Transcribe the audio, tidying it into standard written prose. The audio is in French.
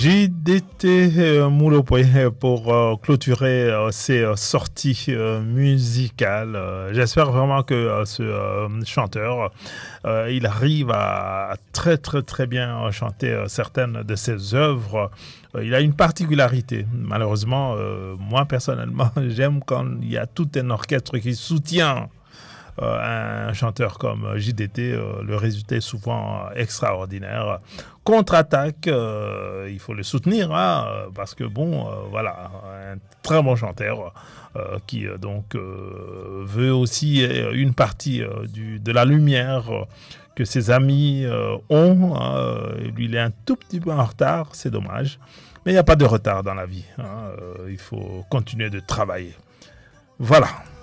JDT Moulopoy pour clôturer ces sorties musicales. J'espère vraiment que ce chanteur, il arrive à très très très bien chanter certaines de ses œuvres. Il a une particularité. Malheureusement, moi personnellement, j'aime quand il y a tout un orchestre qui soutient un chanteur comme JDT, le résultat est souvent extraordinaire. Contre-attaque, il faut le soutenir, hein, parce que bon, voilà, un très bon chanteur qui veut aussi une partie de la lumière que ses amis ont. Hein. Lui, il est un tout petit peu en retard, c'est dommage. Mais il n'y a pas de retard dans la vie. Hein. Il faut continuer de travailler. Voilà.